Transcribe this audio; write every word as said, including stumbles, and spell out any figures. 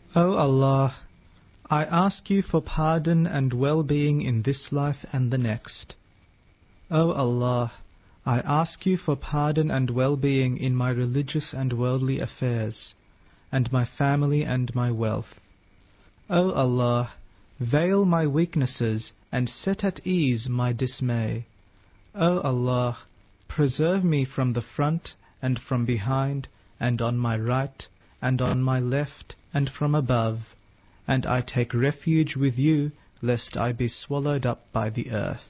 O Allah, I ask you for pardon and well-being in this life and the next. O Allah, I ask you for pardon and well-being in my religious and worldly affairs, and my family and my wealth. O Allah, veil my weaknesses and set at ease my dismay. O Allah, preserve me from the front and from behind, and on my right, and on my left, and from above, and I take refuge with you, lest I be swallowed up by the earth.